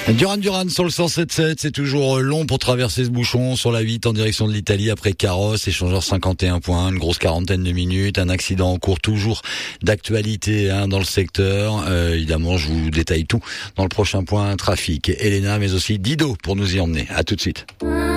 Duran sur le 107.7, c'est toujours long pour traverser ce bouchon sur la 8 en direction de l'Italie après Carros, échangeur 51 points, une grosse quarantaine de minutes, un accident en cours toujours d'actualité dans le secteur. Évidemment, je vous détaille tout dans le prochain point trafic. Elena, mais aussi Dido pour nous y emmener. À tout de suite.